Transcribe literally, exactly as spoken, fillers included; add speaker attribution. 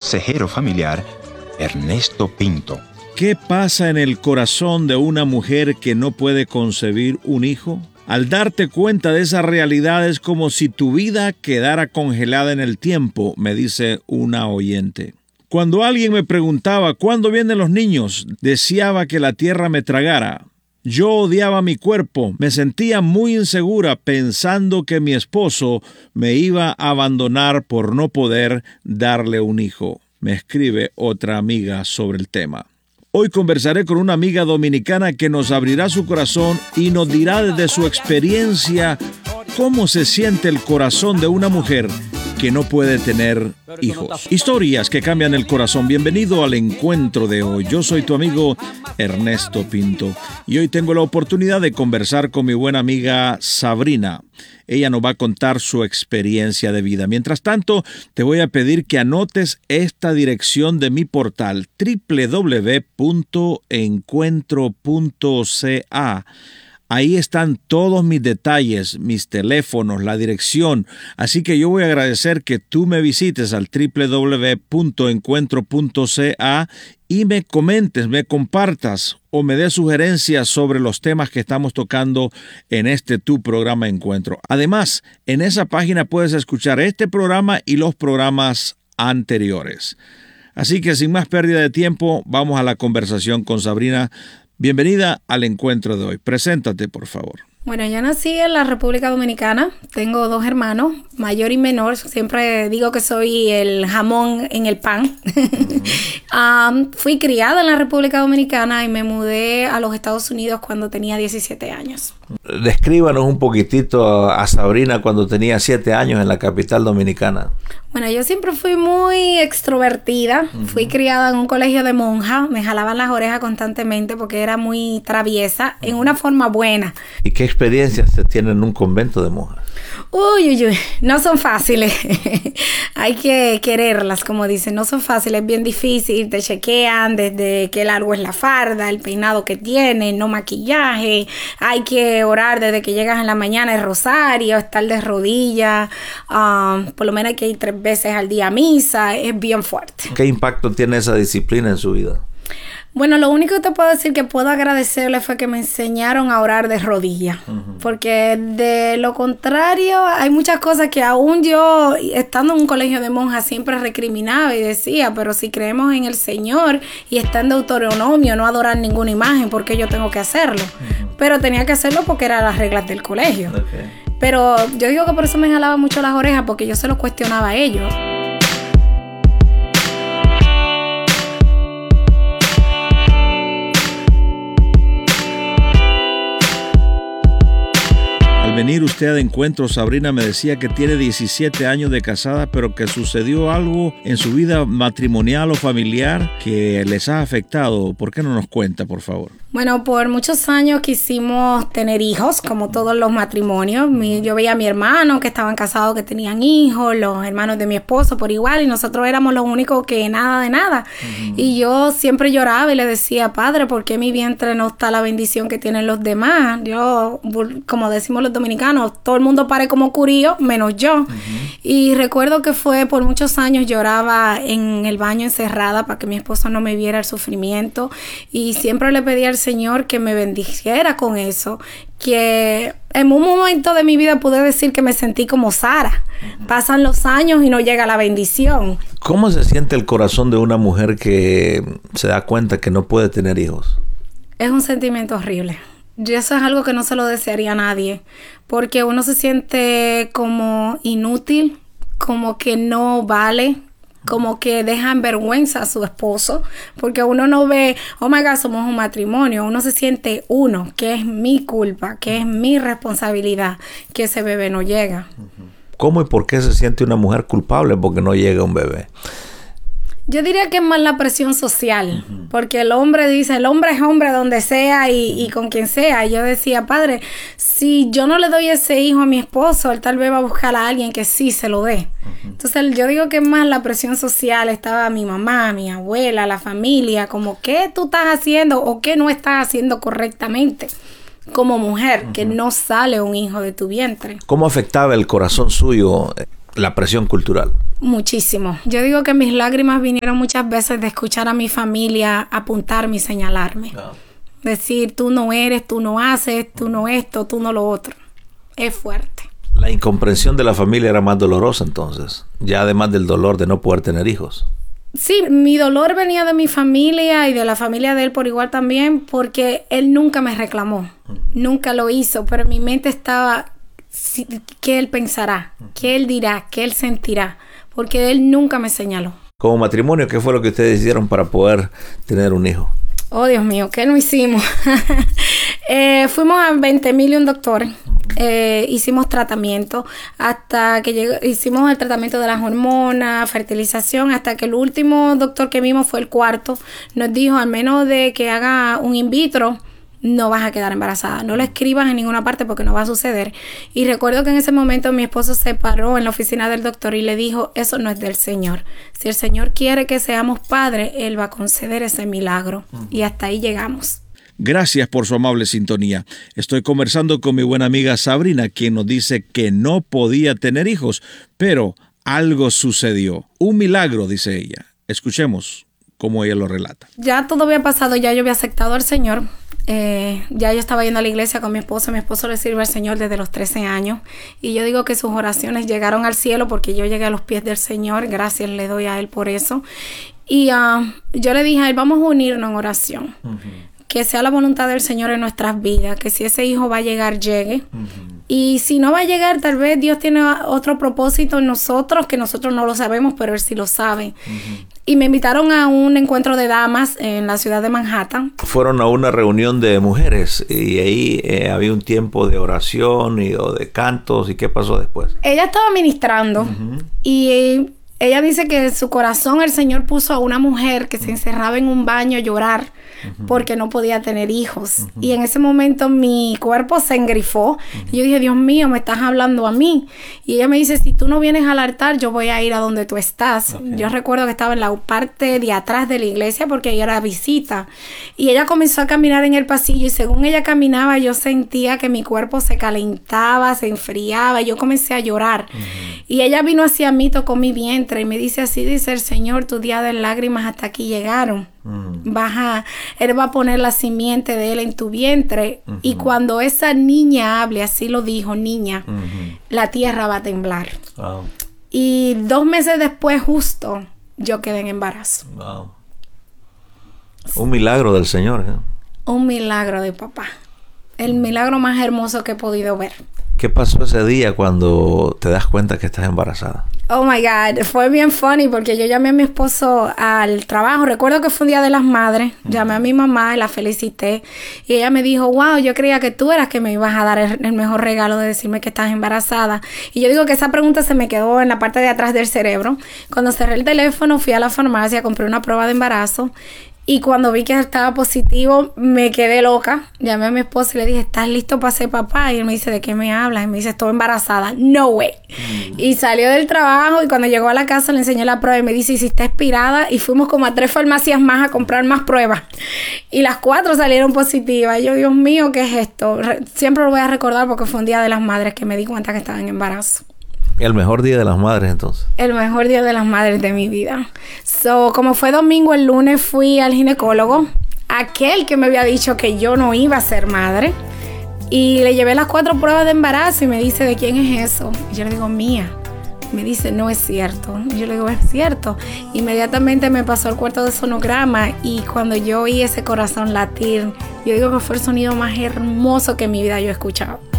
Speaker 1: consejero familiar, Ernesto Pinto.
Speaker 2: ¿Qué pasa en el corazón de una mujer que no puede concebir un hijo? Al darte cuenta de esa realidad es como si tu vida quedara congelada en el tiempo, me dice una oyente. Cuando alguien me preguntaba ¿cuándo vienen los niños?, deseaba que la tierra me tragara. Yo odiaba mi cuerpo, me sentía muy insegura pensando que mi esposo me iba a abandonar por no poder darle un hijo. Me escribe otra amiga sobre el tema. Hoy conversaré con una amiga dominicana que nos abrirá su corazón y nos dirá desde su experiencia cómo se siente el corazón de una mujer que no puede tener hijos. Historias que cambian el corazón. Bienvenido al encuentro de hoy. Yo soy tu amigo Ernesto Pinto y hoy tengo la oportunidad de conversar con mi buena amiga Sabrina. Ella nos va a contar su experiencia de vida. Mientras tanto, te voy a pedir que anotes esta dirección de mi portal doble u doble u doble u punto encuentro punto c a. Ahí están todos mis detalles, mis teléfonos, la dirección. Así que yo voy a agradecer que tú me visites al doble u doble u doble u punto encuentro punto c a y me comentes, me compartas o me des sugerencias sobre los temas que estamos tocando en este tu programa Encuentro. Además, en esa página puedes escuchar este programa y los programas anteriores. Así que sin más pérdida de tiempo, vamos a la conversación con Sabrina. Bienvenida al encuentro de hoy. Preséntate, por favor.
Speaker 3: Bueno, yo nací en la República Dominicana. Tengo dos hermanos, mayor y menor. Siempre digo que soy el jamón en el pan. Uh-huh. um, fui criada en la República Dominicana y me mudé a los Estados Unidos cuando tenía diecisiete años.
Speaker 4: Descríbanos un poquitito a Sabrina cuando tenía siete años en la capital dominicana.
Speaker 3: Bueno, yo siempre fui muy extrovertida. Uh-huh. Fui criada en un colegio de monjas. Me jalaban las orejas constantemente porque era muy traviesa, uh-huh, en una forma buena.
Speaker 4: ¿Y qué experiencias se tienen en un convento de monjas?
Speaker 3: Uy, uy, uy, no son fáciles. Hay que quererlas, como dicen. No son fáciles, es bien difícil. Te chequean desde qué largo es la farda, el peinado que tiene, no maquillaje. Hay que orar desde que llegas en la mañana, el rosario, estar de rodillas. Um, por lo menos hay que ir tres veces al día a misa. Es bien fuerte.
Speaker 4: ¿Qué impacto tiene esa disciplina en su vida?
Speaker 3: Bueno, lo único que te puedo decir que puedo agradecerle fue que me enseñaron a orar de rodillas. Uh-huh. Porque de lo contrario, hay muchas cosas que aún yo, estando en un colegio de monjas, siempre recriminaba y decía, pero si creemos en el Señor y está en Deuteronomio, no adorar ninguna imagen, ¿por qué yo tengo que hacerlo? Uh-huh. Pero tenía que hacerlo porque eran las reglas del colegio. Okay. Pero yo digo que por eso me jalaba mucho las orejas, porque yo se lo cuestionaba a ellos.
Speaker 2: Al venir usted a encuentro, Sabrina me decía que tiene diecisiete años de casada, pero que sucedió algo en su vida matrimonial o familiar que les ha afectado. ¿Por qué no nos cuenta, por favor?
Speaker 3: Bueno, por muchos años quisimos tener hijos, como todos los matrimonios. Mi, yo veía a mi hermano que estaban casados, que tenían hijos, los hermanos de mi esposo por igual, y nosotros éramos los únicos que nada de nada. Uh-huh. Y yo siempre lloraba y le decía, Padre, ¿por qué mi vientre no está la bendición que tienen los demás? Yo, como decimos los dominicanos, todo el mundo pare como curío, menos yo. Uh-huh. Y recuerdo que fue por muchos años, lloraba en el baño encerrada para que mi esposo no me viera el sufrimiento, y siempre le pedía al Señor que me bendijera con eso, que en un momento de mi vida pude decir que me sentí como Sara. Uh-huh. Pasan los años y no llega la bendición.
Speaker 4: ¿Cómo se siente el corazón de una mujer que se da cuenta que no puede tener hijos?
Speaker 3: Es un sentimiento horrible. Y eso es algo que no se lo desearía a nadie, porque uno se siente como inútil, como que no vale, como que deja en vergüenza a su esposo, porque uno no ve, oh my God, somos un matrimonio. Uno se siente uno, que es mi culpa, que es mi responsabilidad, que ese bebé no llega.
Speaker 4: ¿Cómo y por qué se siente una mujer culpable porque no llega un bebé?
Speaker 3: Yo diría que es más la presión social, uh-huh, porque el hombre dice, el hombre es hombre donde sea y, y con quien sea. Y yo decía, Padre, si yo no le doy ese hijo a mi esposo, él tal vez va a buscar a alguien que sí se lo dé. Uh-huh. Entonces yo digo que es más la presión social. Estaba mi mamá, mi abuela, la familia, como ¿qué tú estás haciendo o qué no estás haciendo correctamente como mujer, uh-huh, que no sale un hijo de tu vientre?
Speaker 4: ¿Cómo afectaba el corazón suyo La presión cultural.
Speaker 3: Muchísimo. Yo digo que mis lágrimas vinieron muchas veces de escuchar a mi familia apuntarme y señalarme. No. Decir, tú no eres, tú no haces, tú no esto, tú no lo otro. Es fuerte.
Speaker 4: La incomprensión de la familia era más dolorosa entonces, ya además del dolor de no poder tener hijos.
Speaker 3: Sí, mi dolor venía de mi familia y de la familia de él por igual también, porque él nunca me reclamó, uh-huh. nunca lo hizo, pero en mi mente estaba qué él pensará, uh-huh. qué él dirá, qué él sentirá, porque él nunca me señaló.
Speaker 4: Como matrimonio, ¿qué fue lo que ustedes hicieron para poder tener un hijo?
Speaker 3: Oh, Dios mío, ¿qué no hicimos? eh, fuimos a veinte mil y un doctores. Eh, hicimos tratamiento hasta que llegó, hicimos el tratamiento de las hormonas, fertilización, hasta que el último doctor que vimos fue el cuarto. Nos dijo, al menos de que haga un in vitro, no vas a quedar embarazada. No lo escribas en ninguna parte porque no va a suceder. Y recuerdo que en ese momento mi esposo se paró en la oficina del doctor y le dijo, eso no es del Señor. Si el Señor quiere que seamos padres, Él va a conceder ese milagro. Uh-huh. Y hasta ahí llegamos.
Speaker 2: Gracias por su amable sintonía. Estoy conversando con mi buena amiga Sabrina, quien nos dice que no podía tener hijos, pero algo sucedió. Un milagro, dice ella. Escuchemos cómo ella lo relata.
Speaker 3: Ya todo había pasado, ya yo había aceptado al Señor. Eh, ya yo estaba yendo a la iglesia con mi esposo. Mi esposo le sirve al Señor desde los trece años. Y yo digo que sus oraciones llegaron al cielo porque yo llegué a los pies del Señor. Gracias le doy a Él por eso. Y uh, yo le dije a Él, vamos a unirnos en oración. Uh-huh. Que sea la voluntad del Señor en nuestras vidas, que si ese hijo va a llegar, llegue. Uh-huh. Y si no va a llegar, tal vez Dios tiene otro propósito en nosotros, que nosotros no lo sabemos, pero Él sí lo sabe. Uh-huh. Y me invitaron a un encuentro de damas en la ciudad de Manhattan.
Speaker 4: Fueron a una reunión de mujeres y ahí eh, había un tiempo de oración y o de cantos. ¿Y qué pasó después?
Speaker 3: Ella estaba ministrando uh-huh. y... Eh, ella dice que en su corazón el Señor puso a una mujer que se encerraba en un baño a llorar uh-huh. porque no podía tener hijos. Uh-huh. Y en ese momento mi cuerpo se engrifó. Uh-huh. Y yo dije, Dios mío, me estás hablando a mí. Y ella me dice, si tú no vienes al altar, yo voy a ir a donde tú estás. Okay. Yo recuerdo que estaba en la parte de atrás de la iglesia porque ella era visita. Y ella comenzó a caminar en el pasillo y según ella caminaba, yo sentía que mi cuerpo se calentaba, se enfriaba. Y yo comencé a llorar. Uh-huh. Y ella vino hacia mí, tocó mi vientre. Y me dice, así dice el Señor, tus días de lágrimas hasta aquí llegaron. Mm. Vas a, Él va a poner la simiente de Él en tu vientre. Uh-huh. Y cuando esa niña hable, así lo dijo, niña, uh-huh. la tierra va a temblar. Wow. Y dos meses después, justo, yo quedé en embarazo.
Speaker 4: Wow. Un milagro del Señor. ¿eh?
Speaker 3: Un milagro de papá. El milagro más hermoso que he podido ver.
Speaker 4: ¿Qué pasó ese día cuando te das cuenta que estás embarazada?
Speaker 3: Oh my God, fue bien funny porque yo llamé a mi esposo al trabajo. Recuerdo que fue un día de las madres. Uh-huh. Llamé a mi mamá y la felicité. Y ella me dijo, wow, yo creía que tú eras que me ibas a dar el, el mejor regalo de decirme que estás embarazada. Y yo digo que esa pregunta se me quedó en la parte de atrás del cerebro. Cuando cerré el teléfono, fui a la farmacia, compré una prueba de embarazo. Y cuando vi que estaba positivo, me quedé loca. Llamé a mi esposo y le dije, ¿estás listo para ser papá? Y él me dice, ¿de qué me hablas? Y me dice, estoy embarazada. No way. Mm. Y salió del trabajo y cuando llegó a la casa le enseñé la prueba y me dice, ¿y si está expirada? Y fuimos como a tres farmacias más a comprar más pruebas. Y las cuatro salieron positivas. Y yo, Dios mío, ¿qué es esto? Re- siempre lo voy a recordar porque fue un día de las madres que me di cuenta que estaba en embarazo.
Speaker 4: El mejor día de las madres, entonces.
Speaker 3: El mejor día de las madres de mi vida. So, como fue domingo, el lunes fui al ginecólogo. Aquel que me había dicho que yo no iba a ser madre. Y le llevé las cuatro pruebas de embarazo y me dice, ¿de quién es eso? Y yo le digo, mía. Me dice, no es cierto. Y yo le digo, es cierto. Inmediatamente me pasó al cuarto de sonograma y cuando yo oí ese corazón latir, yo digo que fue el sonido más hermoso que en mi vida yo he escuchado.